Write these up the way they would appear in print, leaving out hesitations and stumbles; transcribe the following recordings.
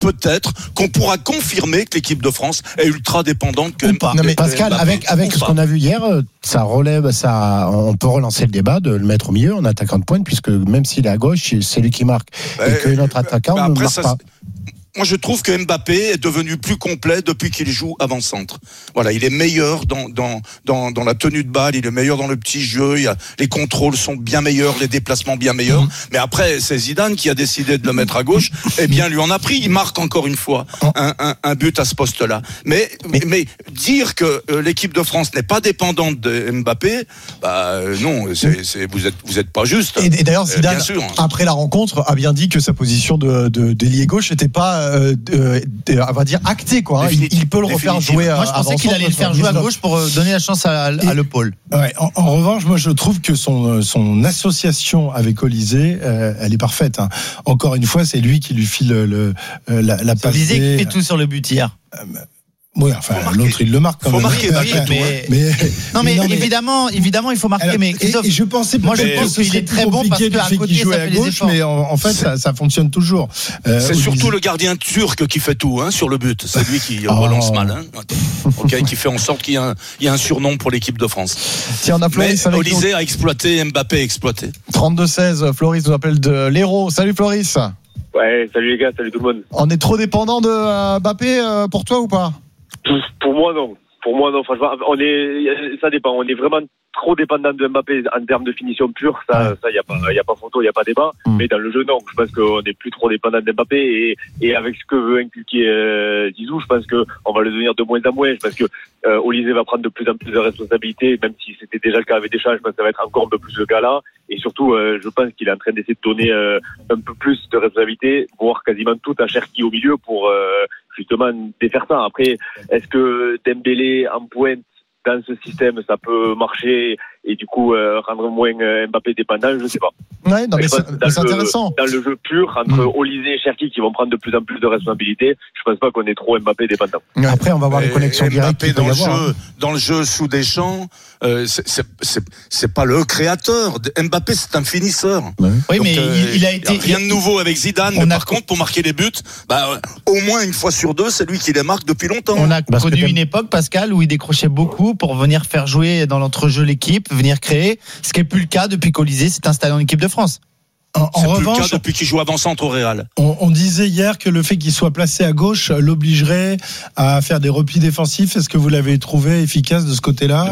peut-être qu'on pourra confirmer que l'équipe de France est ultra dépendante que Mbappé. Non mais Pascal, avec ce qu'on a vu hier, ça relève, on peut relancer le débat de le mettre au milieu en attaquant de pointe, puisque même s'il est à gauche, c'est lui qui marque et que notre attaquant ne marque pas. Moi, je trouve que Mbappé est devenu plus complet depuis qu'il joue avant-centre. Voilà, il est meilleur dans la tenue de balle, il est meilleur dans le petit jeu, les contrôles sont bien meilleurs, les déplacements bien meilleurs. Mais après, c'est Zidane qui a décidé de le mettre à gauche. Eh bien, lui en a pris. Il marque encore une fois un but à ce poste-là. Mais dire que l'équipe de France n'est pas dépendante de Mbappé, non, vous êtes pas juste. Et d'ailleurs, Zidane, après la rencontre, a bien dit que sa position d'ailier gauche n'était pas on va dire acté quoi. Il peut le refaire jouer. Moi je pensais qu'il allait le faire jouer à gauche pour donner la chance à Le Paul. Ouais, en revanche, moi je trouve que son association avec Olysée, elle est parfaite. Hein. Encore une fois, c'est lui qui lui file la passe. Olysée qui fait tout sur le but hier. Oui, enfin, l'autre il le marque quand même. Marquer, mais évidemment, il faut marquer. Alors, mais Christophe, je pense qu'il est très bon parce qu'à côté, joue ça à fait gauche, des efforts. mais en fait, ça fonctionne toujours. C'est surtout le gardien turc qui fait tout sur le but. C'est lui qui relance mal. Qui fait en sorte qu'il y a un surnom pour l'équipe de France. Tiens, on a Floris avec nous. Olysée a exploité, Mbappé a exploité. 32-16, Floris nous appelle de l'Hérault. Salut Floris. Ouais, salut les gars, salut tout le monde. On est trop dépendant de Mbappé pour toi ou pas? Pour moi non, franchement, ça dépend, on est vraiment trop dépendant de Mbappé en termes de finition pure, ça y a pas photo, il y a pas débat, mais dans le jeu non, je pense qu'on est plus trop dépendant d'Mbappé et avec ce que veut inculquer Zizou, je pense que on va le devenir de moins en moins, je pense que Olysée va prendre de plus en plus de responsabilités, même si c'était déjà le cas avec Deschamps, je pense que ça va être encore un peu plus le cas là, et surtout je pense qu'il est en train d'essayer de donner un peu plus de responsabilité, voire quasiment tout à Cherki au milieu pour justement défaire ça. Après, est-ce que Dembélé en pointe dans ce système, ça peut marcher et du coup rendre moins Mbappé dépendant, je ne sais pas. Ouais, non, mais c'est intéressant. Dans le jeu pur, entre Olysée et Cherki qui vont prendre de plus en plus de responsabilités, je pense pas qu'on est trop Mbappé dépendant. Après, on va voir les connexions directes. Mbappé dans le jeu sous Deschamps, c'est pas le créateur. Mbappé, c'est un finisseur. Oui, donc, mais il a été rien de nouveau avec Zidane. Mais par contre, pour marquer les buts, au moins une fois sur deux, c'est lui qui les marque depuis longtemps. On a connu une époque, Pascal, où il décrochait beaucoup pour venir faire jouer dans l'entrejeu l'équipe, venir créer, ce qui n'est plus le cas depuis qu'Olysée s'est installé en équipe de France. En revanche, plus le cas depuis qu'il joue avant-centre au Real. On disait hier que le fait qu'il soit placé à gauche l'obligerait à faire des replis défensifs. Est-ce que vous l'avez trouvé efficace de ce côté-là?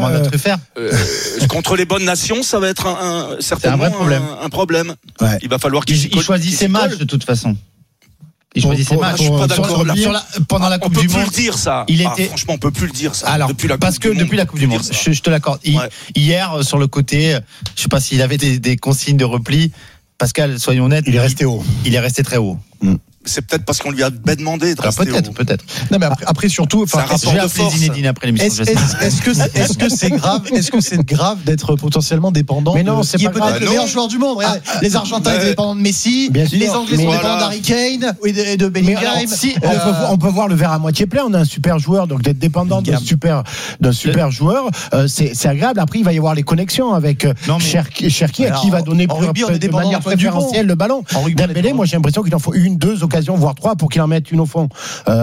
Contre les bonnes nations, ça va être certainement un problème. Ouais. Il va falloir qu'il choisit ses matchs de toute façon. Il choisit ses matchs. Je suis pas d'accord. Pendant la Coupe du Monde, on peut plus le dire ça. Franchement, on peut plus le dire ça. Alors, depuis la Coupe du Monde, je te l'accorde. Hier, sur le côté, je sais pas s'il avait des consignes de repli. Pascal, soyons honnêtes, il est resté haut. Il est resté très haut. C'est peut-être parce qu'on lui a demandé de rester haut. Peut-être. Non, mais après surtout, c'est un rapport de force. Zinedine après l'émission. Est-ce que c'est grave? Est-ce que c'est grave d'être potentiellement dépendant? Mais non, c'est qui pas est peut-être grave. le meilleur joueur du monde. Regardez, les Argentins étaient dépendants de Messi, les Anglais sont dépendants d'Harry Kane et de Bellingham. On peut voir le verre à moitié plein. On a un super joueur, donc d'être dépendant d'un super joueur, c'est agréable. Après, il va y avoir les connexions avec Cherki, à qui il va donner de manière préférentielle le ballon. Dembélé, moi j'ai l'impression qu'il en faut 1, 2 occasions, voire 3 pour qu'il en mette une au fond.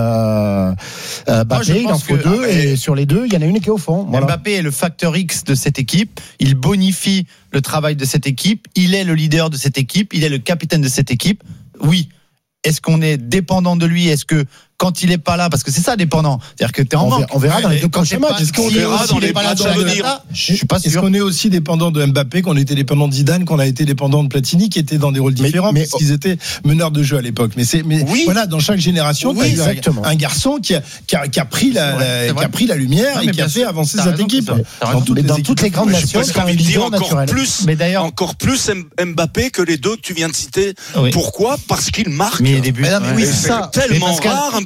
Mbappé, il en faut 2 et sur les 2, il y en a une qui est au fond. Voilà. Mbappé est le facteur X de cette équipe. Il bonifie le travail de cette équipe. Il est le leader de cette équipe. Il est le capitaine de cette équipe. Oui. Est-ce qu'on est dépendant de lui? Est-ce que quand il est pas là, parce que c'est ça dépendant, c'est-à-dire que t'es en manque. On verra dans les deux prochains matchs. Est-ce qu'on verra dans les matchs à venir? Je suis pas sûr. Est-ce qu'on est aussi dépendant de Mbappé, qu'on était dépendant de Zidane, qu'on a été dépendant de Platini, qui étaient dans des rôles différents, parce qu'ils étaient meneurs de jeu à l'époque. Voilà, dans chaque génération, t'as eu un garçon qui a pris la lumière et qui a fait avancer cette équipe. Dans toutes les grandes nations, c'est un leader naturel. Encore plus Mbappé que les deux que tu viens de citer. Pourquoi? Parce qu'il marque. Mais les buts. C'est tellement rare un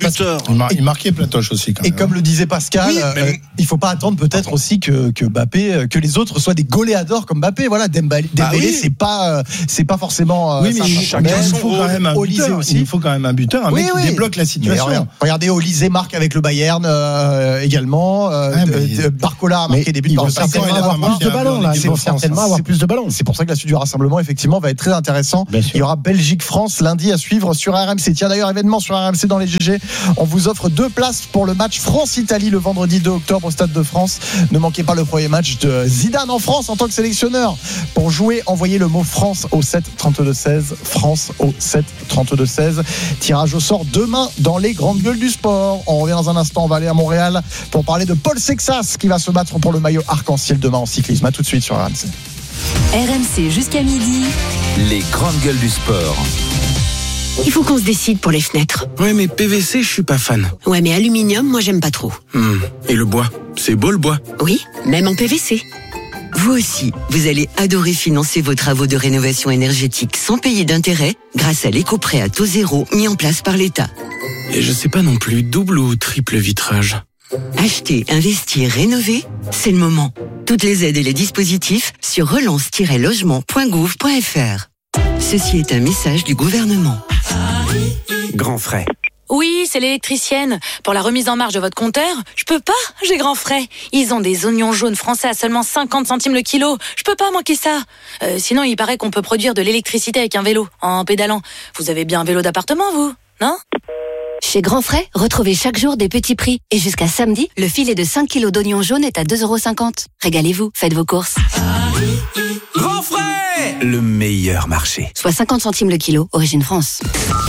buteur. Il marquait Platoche aussi. Quand même. Et comme le disait Pascal, il faut pas attendre peut-être aussi que Mbappé, que les autres soient des goléadors comme Mbappé. Voilà, Dembélé, c'est pas forcément. Oui, mais il faut quand même un buteur. Il faut quand même un buteur, un mec qui débloque la situation. Regardez, Olysée marque avec le Bayern également. Barcola a marqué des buts. Il va certainement avoir plus de ballons là. Il va certainement avoir plus de ballons. C'est pour ça que la suite du rassemblement effectivement va être très intéressant. Il y aura Belgique-France lundi à suivre sur RMC. Tiens d'ailleurs, événement sur RMC dans les GG. On vous offre 2 places pour le match France-Italie le vendredi 2 octobre au Stade de France. Ne manquez pas le premier match de Zidane en France en tant que sélectionneur. Pour jouer, envoyez le mot France au 7 32 16. France au 7 32 16. Tirage au sort demain dans les grandes gueules du sport. On revient dans un instant. On va aller à Montréal pour parler de Paul Sexas qui va se battre pour le maillot arc-en-ciel demain en cyclisme. À tout de suite sur RMC. RMC jusqu'à midi. Les grandes gueules du sport. Il faut qu'on se décide pour les fenêtres. Ouais, mais PVC, je suis pas fan. Ouais, mais aluminium, moi j'aime pas trop. Et le bois, c'est beau le bois. Oui, même en PVC. Vous aussi, vous allez adorer financer vos travaux de rénovation énergétique sans payer d'intérêt grâce à l'éco-prêt à taux zéro mis en place par l'État. Et je sais pas non plus, double ou triple vitrage. Acheter, investir, rénover, c'est le moment. Toutes les aides et les dispositifs sur relance-logement.gouv.fr. Ceci est un message du gouvernement. Grand frais. Oui, c'est l'électricienne. Pour la remise en marche de votre compteur, je peux pas, j'ai grand frais. Ils ont des oignons jaunes français à seulement 50 centimes le kilo. Je peux pas manquer ça. Sinon, il paraît qu'on peut produire de l'électricité avec un vélo, en pédalant. Vous avez bien un vélo d'appartement, vous, non ? Chez Grand Frais, retrouvez chaque jour des petits prix. Et jusqu'à samedi, le filet de 5 kilos d'oignons jaunes est à 2,50 €. Régalez-vous, faites vos courses. Grand Frais, le meilleur marché. Soit 50 centimes le kilo, origine France.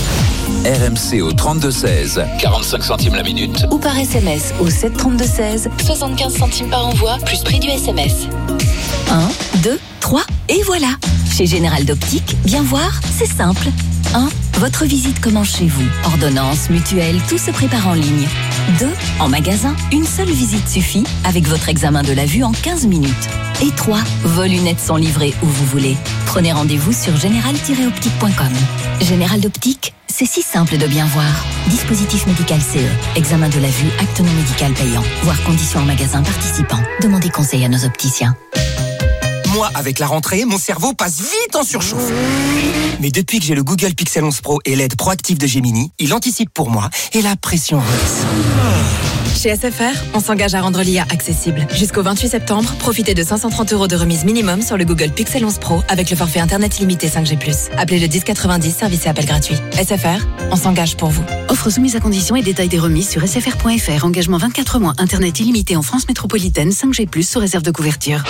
RMC au 32-16, 45 centimes la minute. Ou par SMS au 7 32 16, 75 centimes par envoi, plus prix du SMS. 1, 2, 3, et voilà. Chez Général d'Optique, bien voir, c'est simple. 1. Votre visite commence chez vous. Ordonnance, mutuelle, tout se prépare en ligne. 2. En magasin, une seule visite suffit avec votre examen de la vue en 15 minutes. Et 3. Vos lunettes sont livrées où vous voulez. Prenez rendez-vous sur général-optique.com. Général d'Optique, c'est si simple de bien voir. Dispositif médical CE. Examen de la vue, acte non médical payant. Voir conditions en magasin participant. Demandez conseil à nos opticiens. Moi, avec la rentrée, mon cerveau passe vite en surchauffe. Mais depuis que j'ai le Google Pixel 11 Pro et l'aide proactive de Gemini, il anticipe pour moi et la pression redescend. Chez SFR, on s'engage à rendre l'IA accessible. Jusqu'au 28 septembre, profitez de 530 € de remise minimum sur le Google Pixel 11 Pro avec le forfait Internet illimité 5G+. Appelez le 1090, service et appel gratuit. SFR, on s'engage pour vous. Offre soumise à conditions et détails des remises sur sfr.fr. Engagement 24 mois, Internet illimité en France métropolitaine, 5G+, sous réserve de couverture.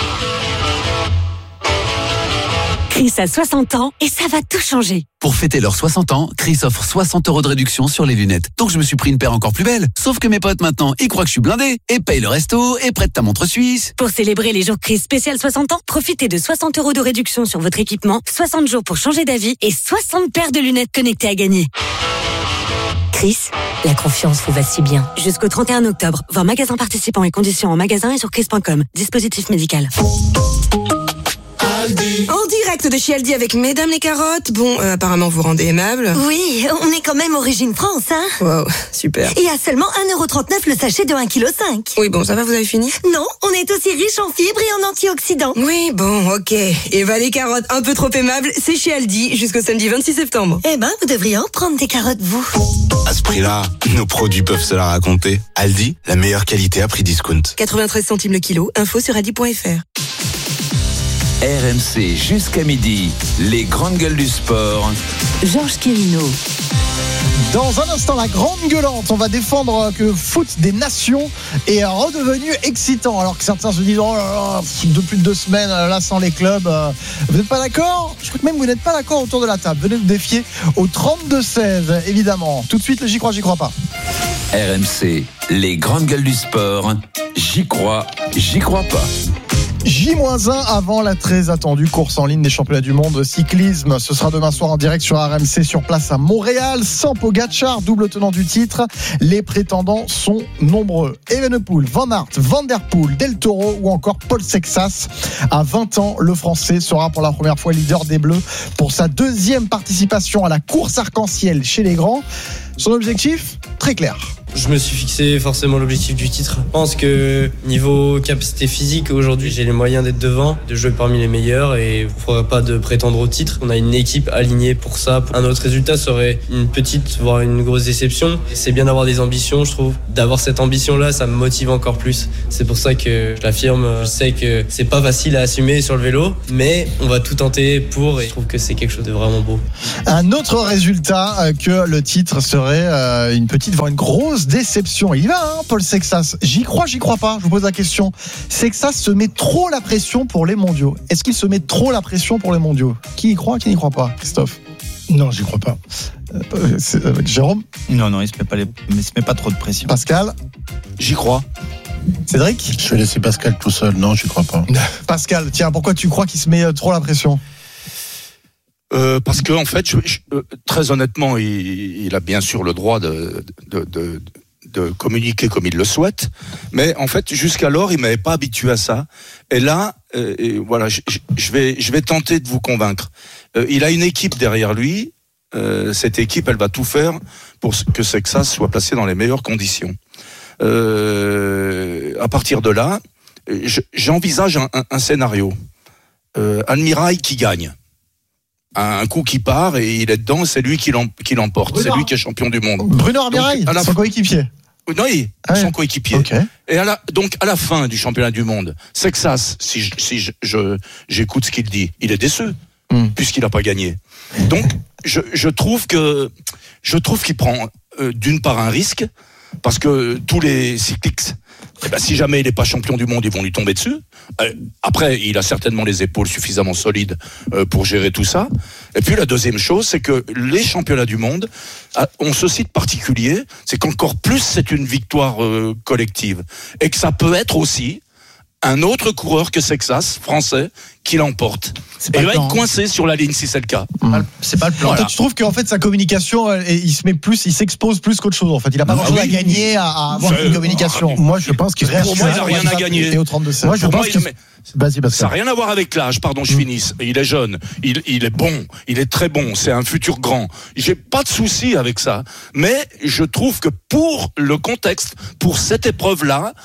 Chris a 60 ans et ça va tout changer. Pour fêter leurs 60 ans, Chris offre 60 € de réduction sur les lunettes. Donc je me suis pris une paire encore plus belle. Sauf que mes potes maintenant, ils croient que je suis blindé. Et payent le resto et prêtent ta montre suisse. Pour célébrer les jours Chris spécial 60 ans, profitez de 60 € de réduction sur votre équipement, 60 jours pour changer d'avis et 60 paires de lunettes connectées à gagner. Chris, la confiance vous va si bien. Jusqu'au 31 octobre, voir magasin participants et conditions en magasin et sur chris.com. Dispositif médical. En direct de chez Aldi avec Mesdames les carottes. Bon, apparemment vous rendez aimable. Oui, on est quand même origine France, hein. Wow, super. Et à seulement 1,39 € le sachet de 1,5 kg. Oui, bon, ça va, vous avez fini? Non, on est aussi riche en fibres et en antioxydants. Oui, bon, ok. Et les carottes un peu trop aimables, c'est chez Aldi jusqu'au samedi 26 septembre. Eh ben, vous devriez en prendre des carottes, vous. À ce prix-là, nos produits peuvent se la raconter. Aldi, la meilleure qualité à prix discount. 93 centimes le kilo, info sur aldi.fr. RMC jusqu'à midi, les grandes gueules du sport. Georges Quirino. Dans un instant, la grande gueulante, on va défendre que le foot des nations est redevenu excitant. Alors que certains se disent, oh là là, depuis 2 semaines, là, sans les clubs. Vous n'êtes pas d'accord? Je crois que même vous n'êtes pas d'accord autour de la table. Venez nous défier au 32-16, évidemment. Tout de suite, le j'y crois pas. RMC, les grandes gueules du sport. J'y crois pas. J-1 avant la très attendue course en ligne des championnats du monde de cyclisme. Ce sera demain soir en direct sur RMC sur place à Montréal. Sans Pogacar, double tenant du titre. Les prétendants sont nombreux. Evenepoel, Van Aert, Van Der Poel, Del Toro ou encore Paul Sexas. À 20 ans, le Français sera pour la première fois leader des Bleus pour sa 2e participation à la course arc-en-ciel chez les grands. Son objectif ? très clair. Je me suis fixé forcément l'objectif du titre. Je pense que niveau capacité physique, aujourd'hui, j'ai les moyens d'être devant, de jouer parmi les meilleurs et pourquoi pas de prétendre au titre. On a une équipe alignée pour ça. Un autre résultat serait une petite, voire une grosse déception. C'est bien d'avoir des ambitions, je trouve. D'avoir cette ambition-là, ça me motive encore plus. C'est pour ça que je l'affirme. Je sais que c'est pas facile à assumer sur le vélo, mais on va tout tenter pour et je trouve que c'est quelque chose de vraiment beau. Un autre résultat que le titre serait une petite, voire une grosse déception. Il y va, hein, Paul Sexas. J'y crois pas. Je vous pose la question. Sexas se met trop la pression pour les mondiaux. Est-ce qu'il se met trop la pression pour les mondiaux? Qui y croit, qui n'y croit pas, Christophe? Non, j'y crois pas. Jérôme? Non, il se met pas trop de pression. Pascal? J'y crois. Cédric? Je vais laisser Pascal tout seul. Non, j'y crois pas. Pascal, tiens, pourquoi tu crois qu'il se met trop la pression? Parce que en fait, très honnêtement, il a bien sûr le droit de communiquer comme il le souhaite, mais en fait, jusqu'alors, il m'avait pas habitué à ça. Et là, voilà, je vais tenter de vous convaincre. Il a une équipe derrière lui. Cette équipe, elle va tout faire pour que Sexas soit placé dans les meilleures conditions. À partir de là, j'envisage un scénario. Admirail qui gagne. Un coup qui part et il est dedans, c'est lui qui l'emporte. C'est lui qui est champion du monde. Bruno Admirail, son coéquipier. Oui, son coéquipier. Okay. Et donc à la fin du championnat du monde, Sexas, si j'écoute ce qu'il dit, il est déçu puisqu'il n'a pas gagné. Donc je trouve qu'il prend d'une part un risque parce que tous les cyclistes, si jamais il n'est pas champion du monde, ils vont lui tomber dessus. Après, il a certainement les épaules suffisamment solides pour gérer tout ça. Et puis la deuxième chose, c'est que les championnats du monde ont ceci de particulier, c'est qu'encore plus c'est une victoire collective. Et que ça peut être aussi un autre coureur que Sexas, français, qui l'emporte. Et il va être coincé sur la ligne si c'est le cas. C'est pas le plan. Voilà. Tu trouves qu'en fait sa communication, il s'expose plus qu'autre chose. En fait, il n'a pas grand-chose à gagner à avoir une communication. Moi, je pense qu'il pour moi, il n'a rien à gagner. Moi, je pense ça n'a rien à voir avec l'âge. Pardon, je finisse. Il est jeune, il est bon, il est très bon. C'est un futur grand. J'ai pas de souci avec ça. Mais je trouve que pour le contexte, pour cette épreuve-là,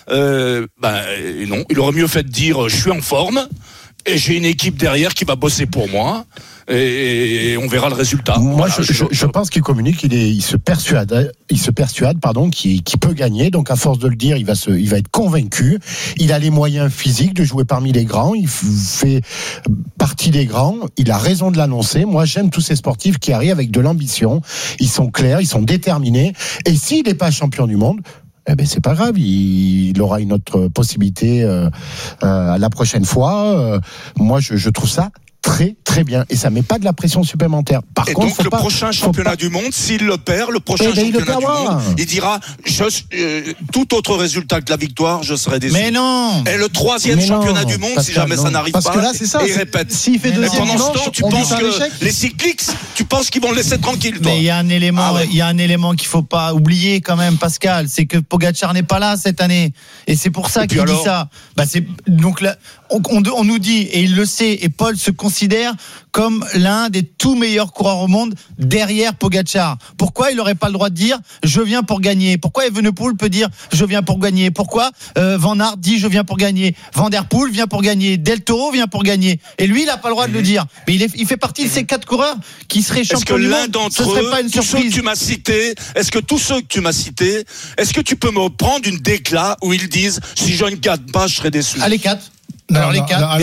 non, il aurait mieux fait de dire je suis en forme et j'ai une équipe derrière qui va bosser pour moi et on verra le résultat. Moi, je pense qu'il communique, il se persuade, qu'il peut gagner. Donc, à force de le dire, il va être convaincu. Il a les moyens physiques de jouer parmi les grands. Il fait partie des grands. Il a raison de l'annoncer. Moi, j'aime tous ces sportifs qui arrivent avec de l'ambition. Ils sont clairs, ils sont déterminés. Et s'il n'est pas champion du monde, c'est pas grave, il aura une autre possibilité la prochaine fois. Moi, je trouve ça très très bien et ça met pas de la pression supplémentaire. Par contre, donc le prochain championnat du monde, s'il le perd, le prochain championnat du monde, il dira tout autre résultat que la victoire, je serai déçu. Mais non. Et le troisième championnat du monde, si jamais ça n'arrive pas, parce que là c'est ça. Et il répète. S'il fait deuxième pendant ce temps, tu penses que les cyclistes, tu penses qu'ils vont le laisser tranquille, toi? Mais il y a un élément qu'il faut pas oublier quand même, Pascal, c'est que Pogačar n'est pas là cette année et c'est pour ça qu'il dit ça. Donc là, on nous dit et il le sait et Paul se considère comme l'un des tout meilleurs coureurs au monde derrière Pogačar. Pourquoi il n'aurait pas le droit de dire je viens pour gagner? Pourquoi Evenepoel peut dire je viens pour gagner? Pourquoi Van Aert dit je viens pour gagner? Van der Poel vient pour gagner? Del Toro vient pour gagner? Et lui il n'a pas le droit de le dire. Mais il fait partie de ces 4 coureurs qui seraient champions du monde. Ce serait pas une surprise. Est-ce que tous ceux que tu m'as cités, est-ce que tu peux me prendre une déclat où ils disent si je ne gagne pas je serai déçu? Les 4. Alors les 4,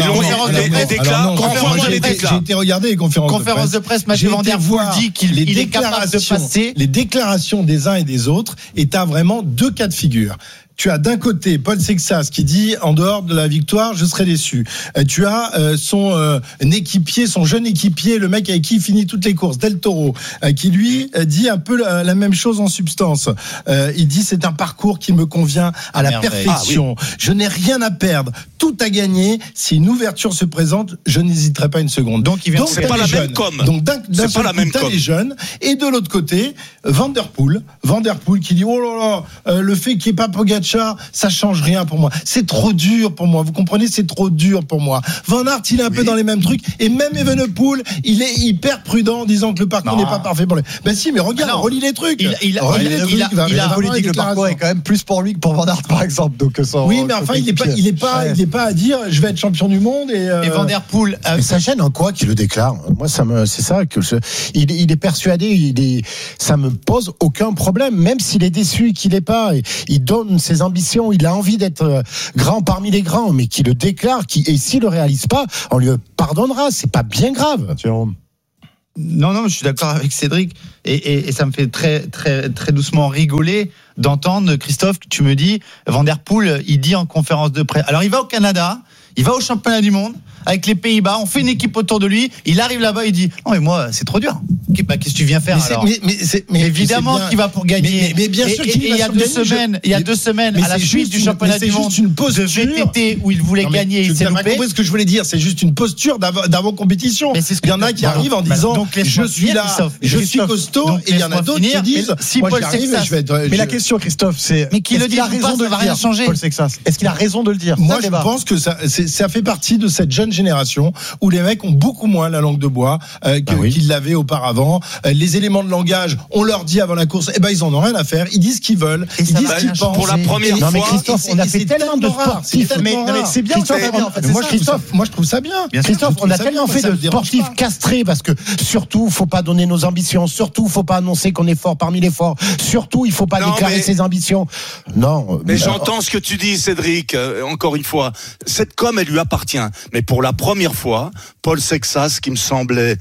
j'ai été regarder les conférences de presse. Mathieu Van Der Poel dit qu'il est capable de passer. Les déclarations des uns et des autres, et t'as vraiment 2 cas de figure. Tu as d'un côté Paul Sexas qui dit en dehors de la victoire je serai déçu. Tu as son équipier, son jeune équipier, le mec avec qui il finit toutes les courses, Del Toro, qui lui dit un peu la même chose en substance. Il dit c'est un parcours qui me convient à la perfection. Je n'ai rien à perdre, tout à gagner. Si une ouverture se présente, je n'hésiterai pas une seconde. Donc c'est pas la même com. Donc d'un côté t'as les jeunes et de l'autre côté Van Der Poel qui dit oh là là, le fait qu'il n'y ait pas Pogačar Pogačar, ça change rien pour moi. C'est trop dur pour moi. Vous comprenez, c'est trop dur pour moi. Van Aert, il est un peu dans les mêmes trucs. Et même Evenepoel, il est hyper prudent en disant que le parcours n'est pas parfait pour lui. Ben si, mais regarde, relis les trucs. Il a politique, le parcours est quand même plus pour lui que pour Van Aert, par exemple. Donc, oui, mais enfin, il est pas à dire, je vais être champion du monde et Van der Poel. Mais ça gêne en quoi qu'il le déclare? Moi, c'est ça que il est persuadé, ça me pose aucun problème, même s'il est déçu, qu'il est pas, il donne ses ambitions, il a envie d'être grand parmi les grands, mais qu'il le déclare, et s'il le réalise pas, on lui pardonnera, c'est pas bien grave. Non, je suis d'accord avec Cédric, et ça me fait très, très, très doucement rigoler d'entendre, Christophe, que tu me dis, Van der Poel, il dit en conférence de presse, alors il va au Canada, il va au championnat du monde, avec les Pays-Bas, on fait une équipe autour de lui, il arrive là-bas, il dit non mais moi c'est trop dur. Qu'est-ce que tu viens faire alors? Mais évidemment qu'il va pour gagner. Mais bien sûr qu'il va. Il y a 2 semaines, à la suite du championnat du monde de VTT où il voulait gagner, il s'est loupé. Ce que je voulais dire, c'est juste une posture d'avant-compétition. Il y en a qui arrivent en disant je suis là, je suis costaud, et il y en a d'autres qui disent si Paul Sexas. Mais la question, Christophe, c'est mais qui le dit, raison de rien changer. Paul Sexas, est-ce qu'il a raison de le dire? Moi, je pense que ça fait partie de cette jeune génération où les mecs ont beaucoup moins la langue de bois qu'ils l'avaient auparavant. Les éléments de langage, on leur dit avant la course, ils en ont rien à faire. Ils disent ce qu'ils veulent, ils disent ce qu'ils pensent. Pour la première fois, mais Christophe, on a fait tellement de sportifs. Mais c'est bien. Moi, je trouve ça bien. Christophe, on a tellement fait de sportifs castrés parce que surtout, faut pas donner nos ambitions. Surtout, faut pas annoncer qu'on est fort parmi les forts. Surtout, il faut pas déclarer ses ambitions. Non. Mais j'entends ce que tu dis, Cédric. Encore une fois, cette com, elle lui appartient. Mais pour la première fois, Paul Sexas, qui me semblait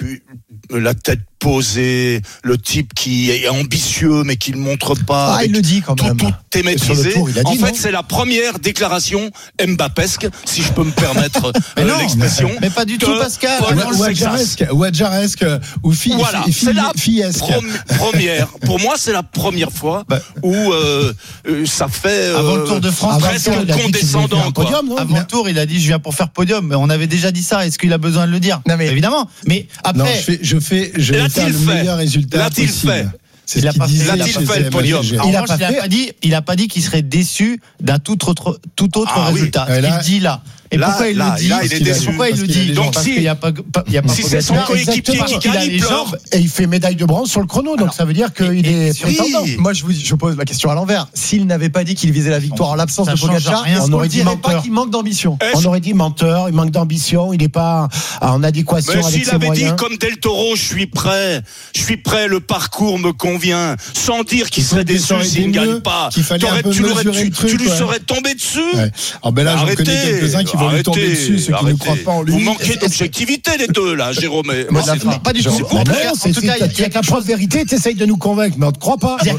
la tête posée, le type qui est ambitieux mais qui ne montre pas. Il le dit quand même. Tout est maîtrisé. En fait, c'est la première déclaration Mbappesque, si je peux me permettre l'expression. Mais pas du tout, Pascal. Ou Adjaresque, ou Fiesque. Voilà, c'est la première. Pour moi, c'est la première fois où ça fait avant le Tour de France presque condescendant. Avant le Tour, il a dit je viens pour faire podium. Mais on avait déjà dit ça. Est-ce qu'il a besoin de le dire? Évidemment. Mais après, je vais faire le meilleur résultat possible. C'est ce qu'il disait. Le podium. Il a pas dit qu'il serait déçu d'un tout autre résultat. Ce qu'il dit là. Et pourquoi il le dit? Pourquoi il le dit? Donc si c'est son coéquipier qui gagne, il pleure. Et il fait médaille de bronze sur le chrono, donc ça veut dire qu'il est prétendant. Moi, je pose la question à l'envers. S'il n'avait pas dit qu'il visait la victoire en l'absence de Pogačar, on aurait dit menteur. Il manque d'ambition. On aurait dit menteur, il manque d'ambition, il n'est pas en adéquation avec ses moyens. Mais s'il avait dit comme Del Toro, je suis prêt, le parcours me convient, sans dire qu'il serait déçu s'il ne gagne pas, tu lui serais tombé dessus. Là, j'en connais quelques-uns qui vont lui tomber dessus, ceux qui ne croient pas en lui. Vous manquez d'objectivité, les deux, là, Jérôme. Pas du tout. En tout cas, il y a que la preuve vérité, tu essayes de nous convaincre, mais on ne te croit pas. Il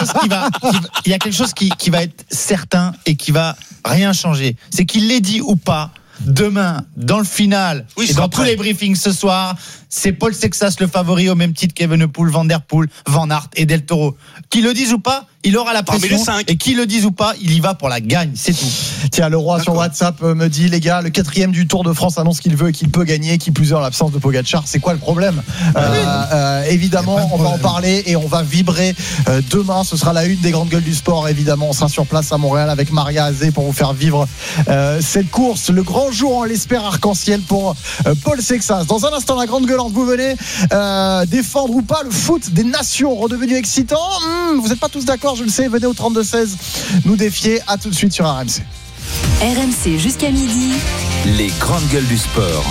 y a quelque chose qui va être certain et qui va rien changer. C'est qu'il l'ait dit ou pas, demain, dans le final, et dans tous les briefings ce soir, c'est Paul Sexas le favori au même titre qu'Evenepoel, Van der Poel, Van Aert et Del Toro. Qu'ils le disent ou pas, il aura la pression. Et qu'ils le disent ou pas, il y va pour la gagne, c'est tout. Tiens, le roi sur WhatsApp me dit, les gars, le 4e du Tour de France annonce qu'il veut et qu'il peut gagner, qui plus est en l'absence de Pogačar. C'est quoi le problème? Évidemment, on va en parler et on va vibrer demain. Ce sera la une des grandes gueules du sport. Évidemment, on sera sur place à Montréal avec Maria Azé pour vous faire vivre cette course. Le grand jour, on l'espère, arc-en-ciel pour Paul Sexas. Dans un instant, la grande gueulante, vous venez défendre ou pas le foot des nations redevenu excitant. Vous n'êtes pas tous d'accord, je le sais. Venez au 32-16 nous défier. À tout de suite sur RMC. RMC jusqu'à midi. Les grandes gueules du sport.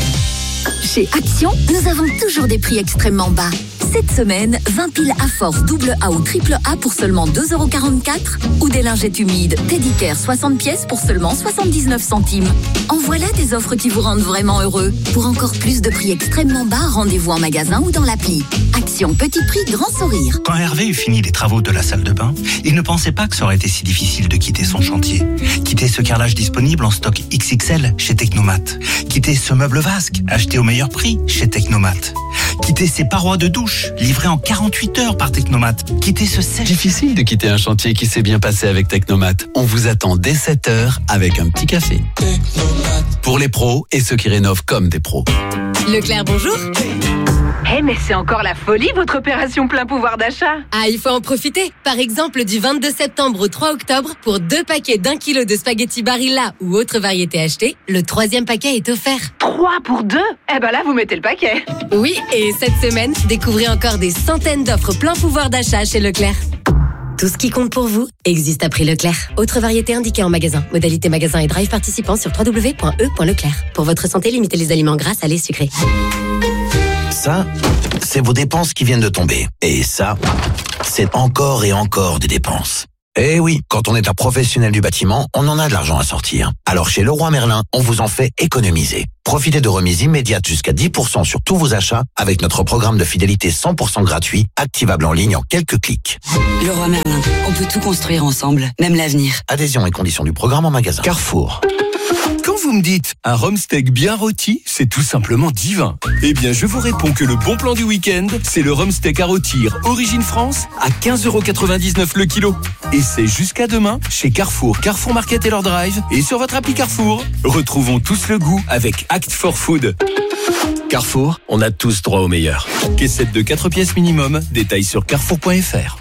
Chez Action, nous avons toujours des prix extrêmement bas. Cette semaine, 20 piles à force double A ou triple A pour seulement 2,44 € ou des lingettes humides Teddy Care 60 pièces pour seulement 79 centimes. En voilà des offres qui vous rendent vraiment heureux. Pour encore plus de prix extrêmement bas, rendez-vous en magasin ou dans l'appli. Action, petit prix, grand sourire. Quand Hervé eut fini les travaux de la salle de bain, il ne pensait pas que ça aurait été si difficile de quitter son chantier. Quitter ce carrelage disponible en stock XXL chez Technomat. Quitter ce meuble vasque acheté au meilleur prix chez Technomat. Quitter ces parois de douche livrées en 48 heures par Technomat. Quitter ce sèche. Difficile de quitter un chantier qui s'est bien passé avec Technomat. On vous attend dès 7h avec un petit café. Technomat. Pour les pros et ceux qui rénovent comme des pros. Leclerc, bonjour. Mais c'est encore la folie, votre opération plein pouvoir d'achat. Ah, il faut en profiter. Par exemple, du 22 septembre au 3 octobre, pour 2 paquets d'1 kilo de spaghettis Barilla ou autre variété achetée, le 3e paquet est offert. 3 pour 2 ? Là, vous mettez le paquet. Oui, et cette semaine, découvrez encore des centaines d'offres plein pouvoir d'achat chez Leclerc. Tout ce qui compte pour vous existe à prix Leclerc. Autre variété indiquée en magasin. Modalité magasin et drive participant sur www.e.leclerc. Pour votre santé, limitez les aliments gras, salés, sucrés. Ça, c'est vos dépenses qui viennent de tomber. Et ça, c'est encore et encore des dépenses. Eh oui, quand on est un professionnel du bâtiment, on en a de l'argent à sortir. Alors chez Leroy Merlin, on vous en fait économiser. Profitez de remises immédiates jusqu'à 10% sur tous vos achats avec notre programme de fidélité 100% gratuit, activable en ligne en quelques clics. Leroy Merlin, on peut tout construire ensemble, même l'avenir. Adhésion et conditions du programme en magasin. Carrefour. Quand vous me dites un rhum steak bien rôti, c'est tout simplement divin. Eh bien, je vous réponds que le bon plan du week-end, c'est le rhum steak à rôtir Origine France à 15,99€ le kilo. Et c'est jusqu'à demain chez Carrefour, Carrefour Market et leur drive et sur votre appli Carrefour. Retrouvons tous le goût avec Act for Food. Carrefour, on a tous droit au meilleur. Caissette de 4 pièces minimum, détails sur carrefour.fr.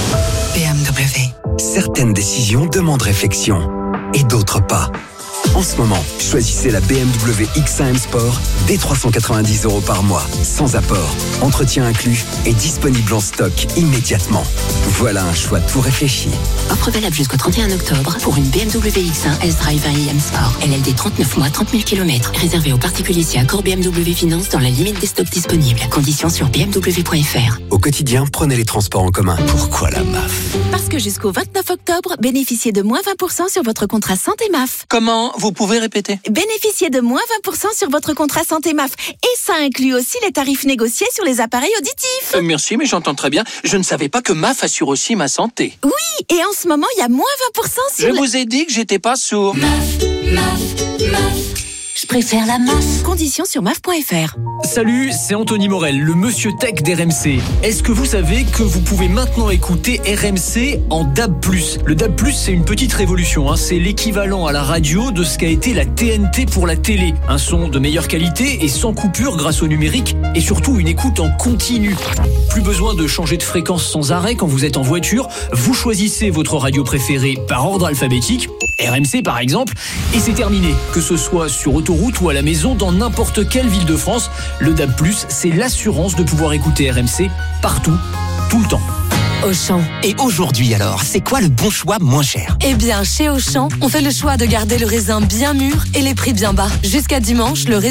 BMW. Certaines décisions demandent réflexion et d'autres pas. En ce moment, choisissez la BMW X1 M-Sport dès 390€ par mois, sans apport, entretien inclus et disponible en stock immédiatement. Voilà un choix tout réfléchi. Offre valable jusqu'au 31 octobre pour une BMW X1 S-Drive 1i M-Sport. LLD 39 mois, 30 000 km. Réservé aux particuliers si accord BMW Finance dans la limite des stocks disponibles. Conditions sur bmw.fr. Au quotidien, prenez les transports en commun. Pourquoi la MAF ? Parce que jusqu'au 29 octobre, bénéficiez de moins 20% sur votre contrat santé MAF. Comment ? Vous pouvez répéter ? Bénéficiez de moins 20% sur votre contrat santé MAF. Et ça inclut aussi les tarifs négociés sur les appareils auditifs. Merci, mais j'entends très bien. Je ne savais pas que MAF assure aussi ma santé. Oui, et en ce moment, il y a moins 20% sur... Je vous ai dit que j'étais pas sourd. MAF. Je préfère la MAF. Conditions sur MAF.fr. Salut, c'est Anthony Morel, le monsieur tech d'RMC. Est-ce que vous savez que vous pouvez maintenant écouter RMC en DAB+. Le DAB+, c'est une petite révolution, c'est l'équivalent à la radio de ce qu'a été la TNT pour la télé. Un son de meilleure qualité et sans coupure grâce au numérique et surtout une écoute en continu. Plus besoin de changer de fréquence sans arrêt quand vous êtes en voiture. Vous choisissez votre radio préférée par ordre alphabétique, RMC par exemple, et c'est terminé. Que ce soit sur autoroute ou à la maison, dans n'importe quelle ville de France, le DAB+, c'est l'assurance de pouvoir écouter RMC partout, tout le temps. Auchan. Et aujourd'hui alors, c'est quoi le bon choix moins cher ? Eh bien, chez Auchan, on fait le choix de garder le raisin bien mûr et les prix bien bas. Jusqu'à dimanche, le raisin